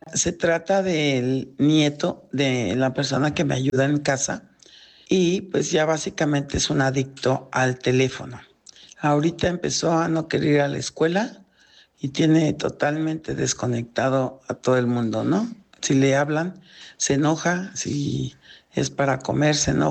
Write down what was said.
Se trata del nieto de la persona que me ayuda en casa y pues ya básicamente es un adicto al teléfono. Ahorita empezó a no querer ir a la escuela y tiene totalmente desconectado a todo el mundo, ¿no? Si le hablan, se enoja, si es para comer, se enoja.